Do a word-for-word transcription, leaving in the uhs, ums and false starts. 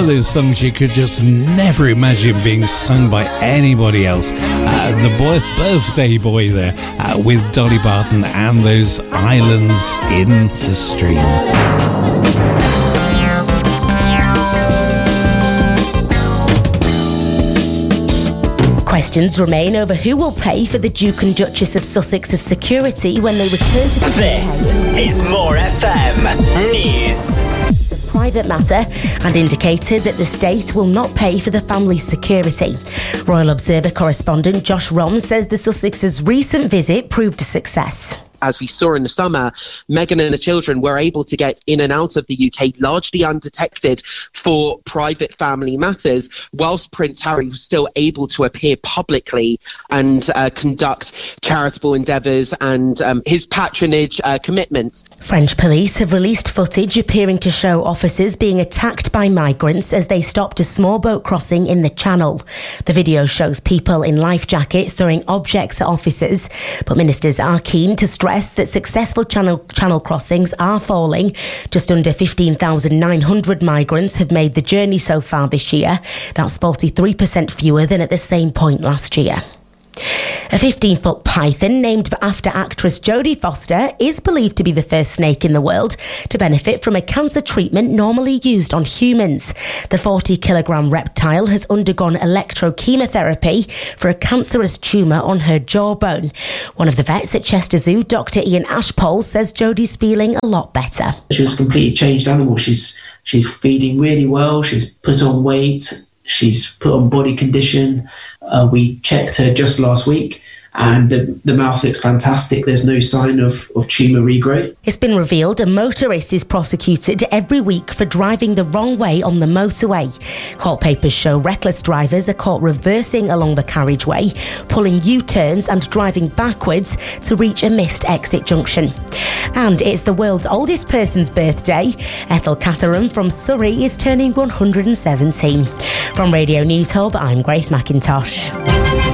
those songs you could just never imagine being sung by anybody else. Uh, the boy, Birthday Boy there uh, with Dolly Parton and those Islands in the Stream. Questions remain over who will pay for the Duke and Duchess of Sussex's security when they return to the This U K. is More F M News. A private matter and indicated that the state will not pay for the family's security. Royal Observer correspondent Josh Rom says the Sussex's recent visit proved a success. As we saw in the summer, Meghan and the children were able to get in and out of the U K largely undetected for private family matters, whilst Prince Harry was still able to appear publicly and uh, conduct charitable endeavours and um, his patronage uh, commitments. French police have released footage appearing to show officers being attacked by migrants as they stopped a small boat crossing in the Channel. The video shows people in life jackets throwing objects at officers, but ministers are keen to stress that successful channel, channel crossings are falling. Just under fifteen thousand nine hundred migrants have made the journey so far this year. That's forty-three percent fewer than at the same point last year. A fifteen-foot python named after actress Jodie Foster is believed to be the first snake in the world to benefit from a cancer treatment normally used on humans. The forty-kilogram reptile has undergone electrochemotherapy for a cancerous tumour on her jawbone. One of the vets at Chester Zoo, Doctor Ian Ashpole, says Jodie's feeling a lot better. She was a completely changed animal. She's she's feeding really well. She's put on weight. She's put on body condition. Uh, we checked her just last week and the, the mouth looks fantastic. There's no sign of, of tumour regrowth. It's been revealed a motorist is prosecuted every week for driving the wrong way on the motorway. Court papers show reckless drivers are caught reversing along the carriageway, pulling U-turns and driving backwards to reach a missed exit junction. And it's the world's oldest person's birthday. Ethel Catherine from Surrey is turning one hundred seventeen. From Radio News Hub, I'm Grace McIntosh.